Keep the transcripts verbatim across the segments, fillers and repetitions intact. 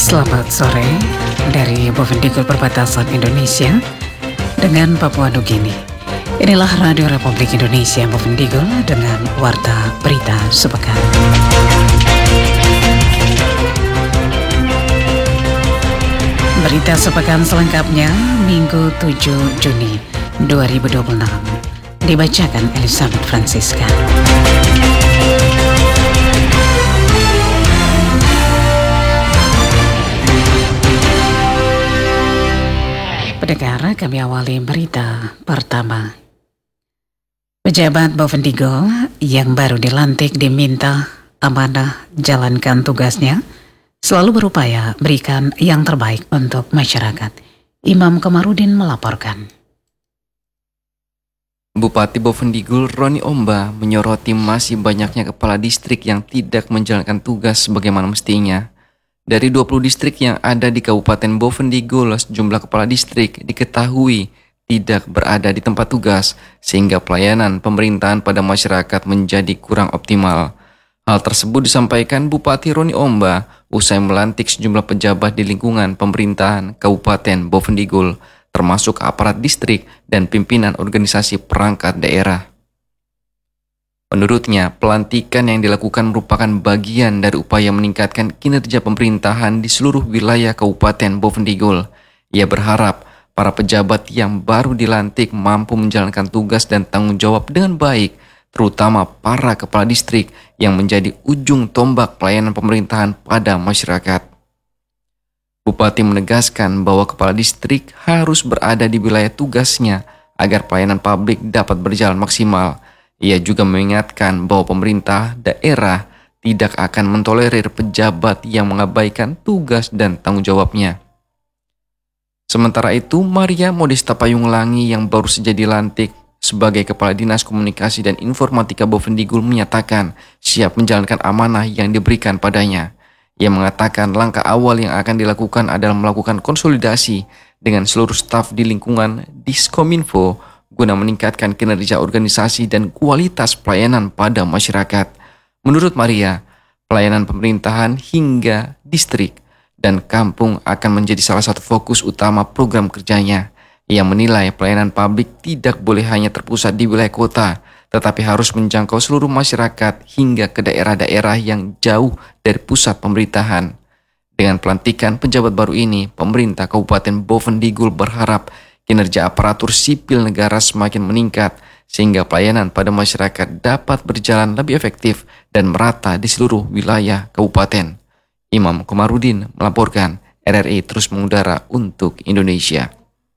Selamat sore dari Bovendigul perbatasan Indonesia dengan Papua Nugini. Inilah Radio Republik Indonesia Bovendigul dengan Warta Berita Sepekan. Berita Sepekan selengkapnya Minggu tujuh Juni dua ribu dua puluh enam dibacakan Elizabeth Francisca. Pendengar, kami awali berita pertama. Pejabat Bovendigul yang baru dilantik diminta amanah jalankan tugasnya, selalu berupaya berikan yang terbaik untuk masyarakat. Imam Komarudin melaporkan. Bupati Bovendigul Roni Omba menyoroti masih banyaknya kepala distrik yang tidak menjalankan tugas sebagaimana mestinya. Dari dua puluh distrik yang ada di Kabupaten Bovendigul, sejumlah kepala distrik diketahui tidak berada di tempat tugas, sehingga pelayanan pemerintahan pada masyarakat menjadi kurang optimal. Hal tersebut disampaikan Bupati Roni Omba usai melantik sejumlah pejabat di lingkungan pemerintahan Kabupaten Bovendigul, termasuk aparat distrik dan pimpinan organisasi perangkat daerah. Menurutnya, pelantikan yang dilakukan merupakan bagian dari upaya meningkatkan kinerja pemerintahan di seluruh wilayah Kabupaten Bovendigul. Ia berharap para pejabat yang baru dilantik mampu menjalankan tugas dan tanggung jawab dengan baik, terutama para kepala distrik yang menjadi ujung tombak pelayanan pemerintahan pada masyarakat. Bupati menegaskan bahwa kepala distrik harus berada di wilayah tugasnya agar pelayanan publik dapat berjalan maksimal. Ia juga mengingatkan bahwa pemerintah daerah tidak akan mentolerir pejabat yang mengabaikan tugas dan tanggung jawabnya. Sementara itu, Maria Modesta Payunglangi yang baru saja dilantik sebagai Kepala Dinas Komunikasi dan Informatika Bovendigul menyatakan siap menjalankan amanah yang diberikan padanya. Ia mengatakan langkah awal yang akan dilakukan adalah melakukan konsolidasi dengan seluruh staf di lingkungan Diskominfo guna meningkatkan kinerja organisasi dan kualitas pelayanan pada masyarakat. Menurut Maria, pelayanan pemerintahan hingga distrik dan kampung akan menjadi salah satu fokus utama program kerjanya. Ia menilai pelayanan publik tidak boleh hanya terpusat di wilayah kota, tetapi harus menjangkau seluruh masyarakat hingga ke daerah-daerah yang jauh dari pusat pemerintahan. Dengan pelantikan pejabat baru ini, pemerintah Kabupaten Bovendigul berharap kinerja aparatur sipil negara semakin meningkat sehingga pelayanan pada masyarakat dapat berjalan lebih efektif dan merata di seluruh wilayah kabupaten. Imam Komarudin melaporkan. R R I terus mengudara untuk Indonesia.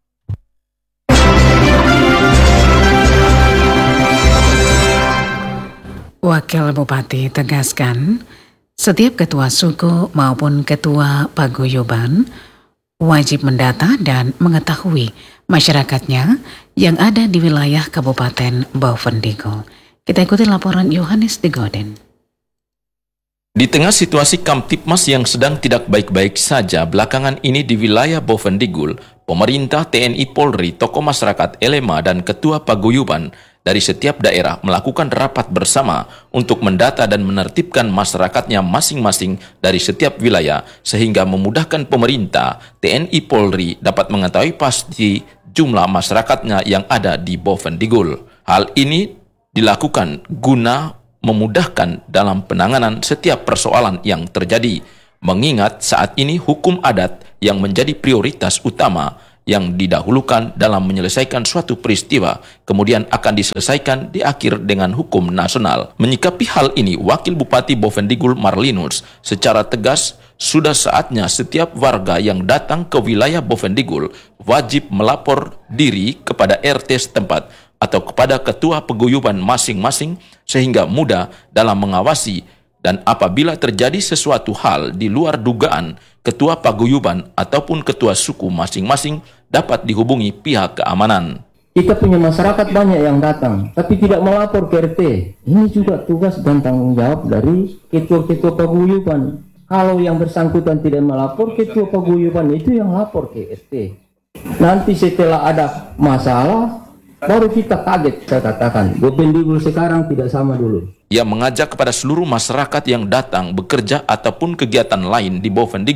Wakil Bupati tegaskan, setiap ketua suku maupun ketua paguyuban wajib mendata dan mengetahui masyarakatnya yang ada di wilayah Kabupaten Bovendigul. Kita ikuti laporan Yohanes Digoden. Di tengah situasi Kamtipmas yang sedang tidak baik-baik saja belakangan ini di wilayah Bovendigul, pemerintah, T N I Polri, tokoh masyarakat, L M A, dan ketua paguyuban dari setiap daerah melakukan rapat bersama untuk mendata dan menertibkan masyarakatnya masing-masing dari setiap wilayah sehingga memudahkan pemerintah, T N I Polri dapat mengetahui pasti jumlah masyarakatnya yang ada di Bovendigul. Hal ini dilakukan guna memudahkan dalam penanganan setiap persoalan yang terjadi, mengingat saat ini hukum adat yang menjadi prioritas utama yang didahulukan dalam menyelesaikan suatu peristiwa, kemudian akan diselesaikan di akhir dengan hukum nasional. Menyikapi hal ini, Wakil Bupati Bovendigul Marlinus secara tegas, sudah saatnya setiap warga yang datang ke wilayah Bovendigul wajib melapor diri kepada R T setempat atau kepada ketua paguyuban masing-masing sehingga mudah dalam mengawasi, dan apabila terjadi sesuatu hal di luar dugaan, ketua paguyuban ataupun ketua suku masing-masing dapat dihubungi pihak keamanan. Kita punya masyarakat banyak yang datang, tapi tidak melapor ke R T. Ini juga tugas dan tanggung jawab dari ketua-ketua paguyuban. Kalau yang bersangkutan tidak melapor, ketua paguyuban itu yang lapor ke R T. Nanti setelah ada masalah, baru kita kaget, saya katakan. Bovendigul sekarang tidak sama dulu. Ia mengajak kepada seluruh masyarakat yang datang bekerja ataupun kegiatan lain di Bovendigul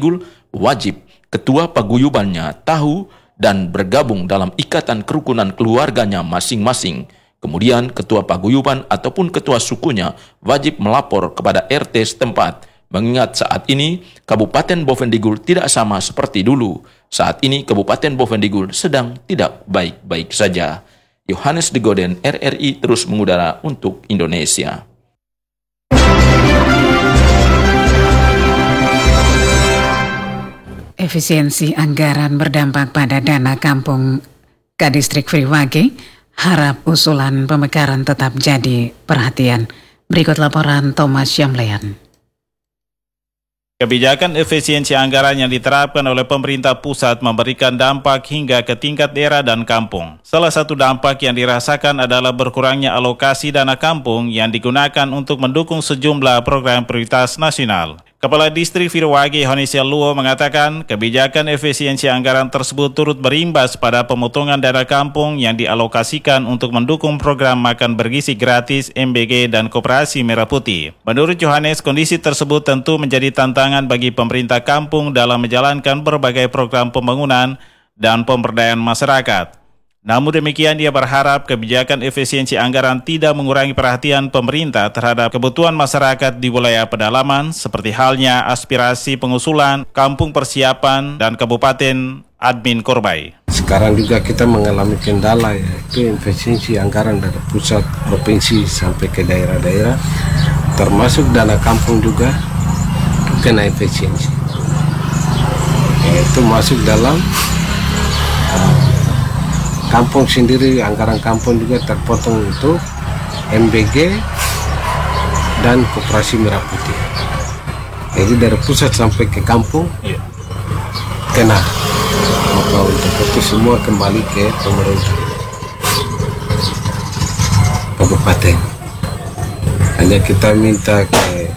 wajib ketua paguyubannya tahu dan bergabung dalam ikatan kerukunan keluarganya masing-masing. Kemudian ketua paguyuban ataupun ketua sukunya wajib melapor kepada R T setempat. Mengingat saat ini Kabupaten Bovendigul tidak sama seperti dulu. Saat ini Kabupaten Bovendigul sedang tidak baik-baik saja. Yohanes de Goden, R R I terus mengudara untuk Indonesia. Efisiensi anggaran berdampak pada dana kampung Kadistrik Friwage, harap usulan pemekaran tetap jadi perhatian. Berikut laporan Thomas Syamlean. Kebijakan efisiensi anggaran yang diterapkan oleh pemerintah pusat memberikan dampak hingga ke tingkat daerah dan kampung. Salah satu dampak yang dirasakan adalah berkurangnya alokasi dana kampung yang digunakan untuk mendukung sejumlah program prioritas nasional. Kepala Distrik Friwage Honesia Luo mengatakan kebijakan efisiensi anggaran tersebut turut berimbas pada pemotongan dana kampung yang dialokasikan untuk mendukung program makan bergizi gratis M B G dan Koperasi Merah Putih. Menurut Yohanes, kondisi tersebut tentu menjadi tantangan bagi pemerintah kampung dalam menjalankan berbagai program pembangunan dan pemberdayaan masyarakat. Namun demikian, dia berharap kebijakan efisiensi anggaran tidak mengurangi perhatian pemerintah terhadap kebutuhan masyarakat di wilayah pedalaman, seperti halnya aspirasi pengusulan, kampung persiapan, dan kabupaten admin Korbay. Sekarang juga kita mengalami kendala, yaitu efisiensi anggaran dari pusat, provinsi, sampai ke daerah-daerah, termasuk dana kampung juga kena efisiensi. Itu masuk dalam kampung sendiri, anggaran kampung juga terpotong untuk M B G dan Koperasi Merah Putih. Jadi dari pusat sampai ke kampung yeah. kena. Maka untuk itu semua kembali ke pemerintah kabupaten. Hanya kita minta ke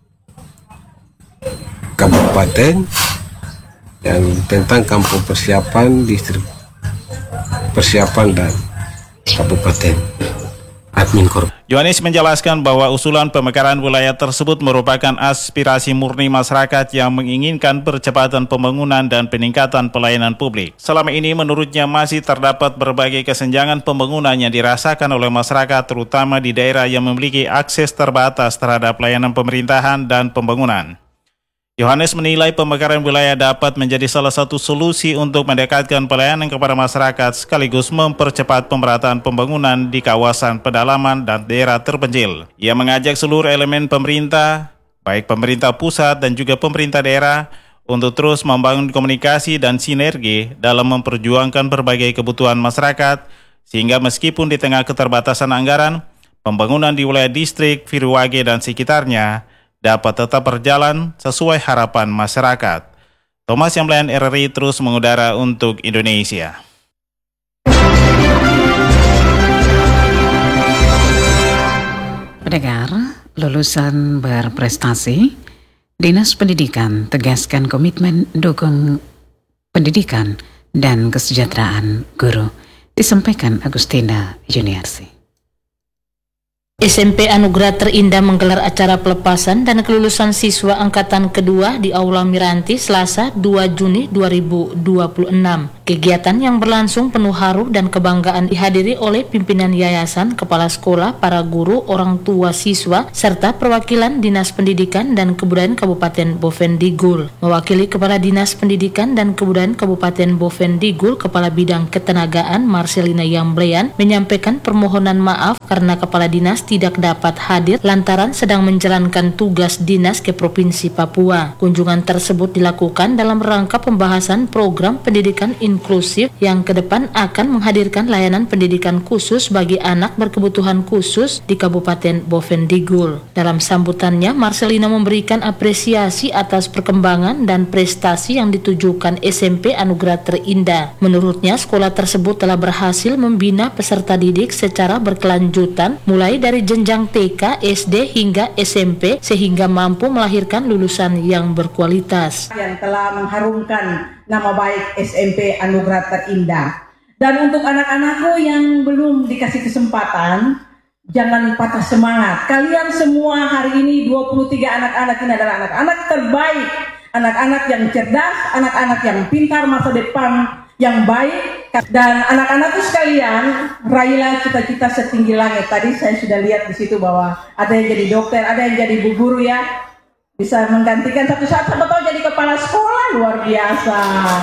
kabupaten yang tentang kampung persiapan, distrik persiapan dan kabupaten admin Korbay. Yohanes menjelaskan bahwa usulan pemekaran wilayah tersebut merupakan aspirasi murni masyarakat yang menginginkan percepatan pembangunan dan peningkatan pelayanan publik. Selama ini menurutnya masih terdapat berbagai kesenjangan pembangunan yang dirasakan oleh masyarakat, terutama di daerah yang memiliki akses terbatas terhadap pelayanan pemerintahan dan pembangunan. Yohanes menilai pemekaran wilayah dapat menjadi salah satu solusi untuk mendekatkan pelayanan kepada masyarakat sekaligus mempercepat pemerataan pembangunan di kawasan pedalaman dan daerah terpencil. Ia mengajak seluruh elemen pemerintah, baik pemerintah pusat dan juga pemerintah daerah, untuk terus membangun komunikasi dan sinergi dalam memperjuangkan berbagai kebutuhan masyarakat, sehingga meskipun di tengah keterbatasan anggaran, pembangunan di wilayah distrik Friwage dan sekitarnya dapat tetap berjalan sesuai harapan masyarakat. Thomas Syamlean, R R I terus mengudara untuk Indonesia. Pendengar, lulusan berprestasi, Dinas Pendidikan tegaskan komitmen dukung pendidikan dan kesejahteraan guru, disampaikan Agustina Juniarsi. S M P Anugerah Terindah menggelar acara pelepasan dan kelulusan siswa angkatan kedua di Aula Miranti Selasa dua Juni dua ribu dua puluh enam. Kegiatan yang berlangsung penuh haru dan kebanggaan dihadiri oleh pimpinan yayasan, kepala sekolah, para guru, orang tua siswa, serta perwakilan Dinas Pendidikan dan Kebudayaan Kabupaten Bovendigul. Mewakili Kepala Dinas Pendidikan dan Kebudayaan Kabupaten Bovendigul, Kepala Bidang Ketenagaan Marcelina Yamblean menyampaikan permohonan maaf karena Kepala Dinas tidak dapat hadir lantaran sedang menjalankan tugas dinas ke Provinsi Papua. Kunjungan tersebut dilakukan dalam rangka pembahasan program pendidikan inklusif yang ke depan akan menghadirkan layanan pendidikan khusus bagi anak berkebutuhan khusus di Kabupaten Bovendigul. Dalam sambutannya, Marcelina memberikan apresiasi atas perkembangan dan prestasi yang ditujukan S M P Anugerah Terindah. Menurutnya, sekolah tersebut telah berhasil membina peserta didik secara berkelanjutan mulai dari jenjang T K, S D hingga S M P sehingga mampu melahirkan lulusan yang berkualitas. Yang telah mengharumkan nama baik S M P Anugerah Terindah. Dan untuk anak-anakku yang belum dikasih kesempatan, jangan patah semangat. Kalian semua hari ini dua puluh tiga anak-anak ini adalah anak-anak terbaik anak-anak yang cerdas, anak-anak yang pintar, masa depan yang baik. Dan anak-anakku sekalian, raihlah cita-cita setinggi langit. Tadi saya sudah lihat di situ bahwa ada yang jadi dokter, ada yang jadi bu guru ya, bisa menggantikan satu saat, siapa tahu jadi kepala sekolah, luar biasa.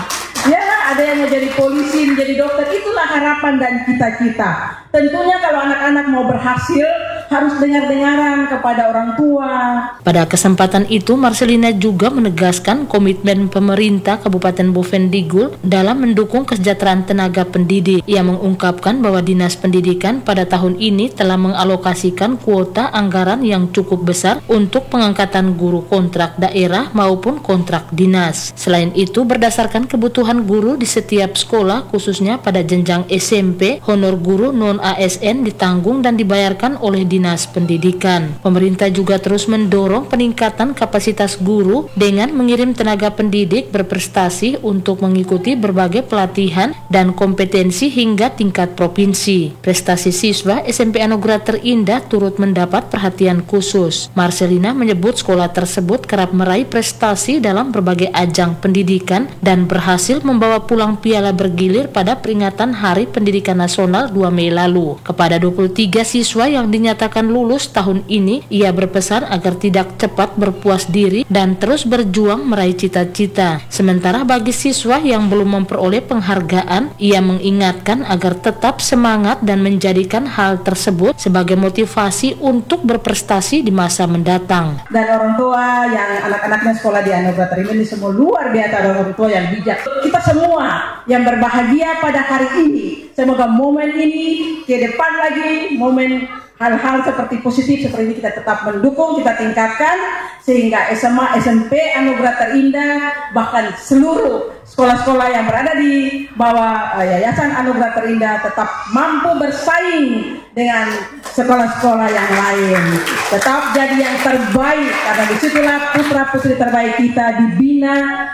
Ya, ada yang mau jadi polisi, menjadi dokter, itulah harapan dan cita-cita. Tentunya kalau anak-anak mau berhasil, harus dengar-dengaran kepada orang tua. Pada kesempatan itu, Marcelina juga menegaskan komitmen pemerintah Kabupaten Bovendigul dalam mendukung kesejahteraan tenaga pendidik. Ia mengungkapkan bahwa Dinas Pendidikan pada tahun ini telah mengalokasikan kuota anggaran yang cukup besar untuk pengangkatan guru kontrak daerah maupun kontrak dinas. Selain itu, berdasarkan kebutuhan guru di setiap sekolah, khususnya pada jenjang S M P, honor guru non-A S N ditanggung dan dibayarkan oleh Dinas Pendidikan. Pemerintah juga terus mendorong peningkatan kapasitas guru dengan mengirim tenaga pendidik berprestasi untuk mengikuti berbagai pelatihan dan kompetensi hingga tingkat provinsi. Prestasi siswa S M P Anugerah Terindah turut mendapat perhatian khusus. Marcelina menyebut sekolah tersebut kerap meraih prestasi dalam berbagai ajang pendidikan dan berhasil membawa pulang piala bergilir pada peringatan Hari Pendidikan Nasional dua Mei lalu. Kepada dua puluh tiga siswa yang dinyatakan lulus tahun ini, ia berpesan agar tidak cepat berpuas diri dan terus berjuang meraih cita-cita. Sementara bagi siswa yang belum memperoleh penghargaan, ia mengingatkan agar tetap semangat dan menjadikan hal tersebut sebagai motivasi untuk berprestasi di masa mendatang. Dan orang tua yang anak-anaknya sekolah di Anugerah Terindah ini semua luar biasa, orang tua yang bijak. Kita semua yang berbahagia pada hari ini, semoga momen ini ke depan lagi, momen hal-hal seperti positif seperti ini kita tetap mendukung, kita tingkatkan sehingga S M A, S M P Anugerah Terindah, bahkan seluruh sekolah-sekolah yang berada di bawah uh, Yayasan Anugerah Terindah tetap mampu bersaing dengan sekolah-sekolah yang lain. Tetap jadi yang terbaik, karena disitulah putra-putri terbaik kita dibina,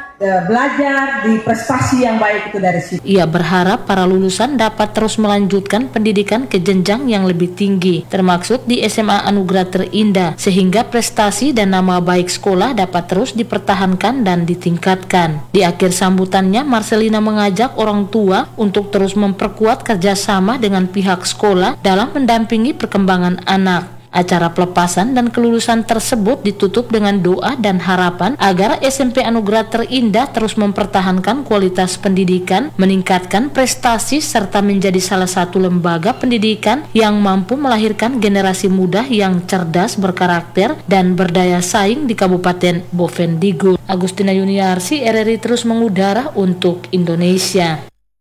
belajar di prestasi yang baik itu dari situ. Ia berharap para lulusan dapat terus melanjutkan pendidikan ke jenjang yang lebih tinggi, termasuk di S M A Anugerah Terindah, sehingga prestasi dan nama baik sekolah dapat terus dipertahankan dan ditingkatkan. Di akhir sambutannya, Marcelina mengajak orang tua untuk terus memperkuat kerjasama dengan pihak sekolah dalam mendampingi perkembangan anak. Acara pelepasan dan kelulusan tersebut ditutup dengan doa dan harapan agar S M P Anugerah Terindah terus mempertahankan kualitas pendidikan, meningkatkan prestasi, serta menjadi salah satu lembaga pendidikan yang mampu melahirkan generasi muda yang cerdas, berkarakter, dan berdaya saing di Kabupaten Bovendigul. Agustina Yuniarsi, R R I terus mengudara untuk Indonesia.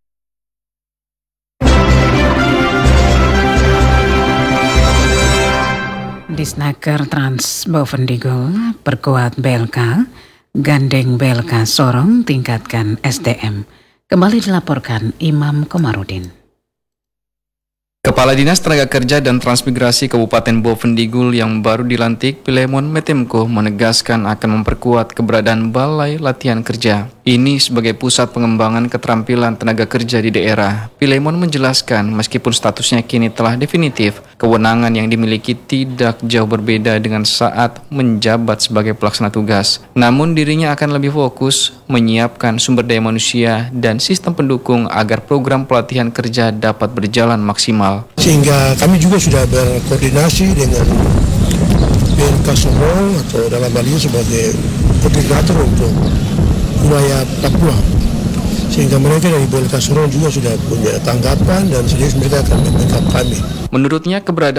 Disnaker Trans Bovendigul perkuat B L K, gandeng B L K Sorong tingkatkan S D M. Kembali dilaporkan Imam Komarudin. Kepala Dinas Tenaga Kerja dan Transmigrasi Kabupaten Bovendigul yang baru dilantik, Pilemon Metemko, menegaskan akan memperkuat keberadaan Balai Latihan Kerja. Ini sebagai pusat pengembangan keterampilan tenaga kerja di daerah. Pilemon menjelaskan meskipun statusnya kini telah definitif, kewenangan yang dimiliki tidak jauh berbeda dengan saat menjabat sebagai pelaksana tugas. Namun dirinya akan lebih fokus menyiapkan sumber daya manusia dan sistem pendukung agar program pelatihan kerja dapat berjalan maksimal. Sehingga kami juga sudah berkoordinasi dengan B L K Sorong atau dalam hal ini sebagai koordinator untuk wilayah Papua. Sehingga mereka dari B L K Sorong juga sudah punya tanggapan dan serius mereka akan membackup kami. Menurutnya keberadaan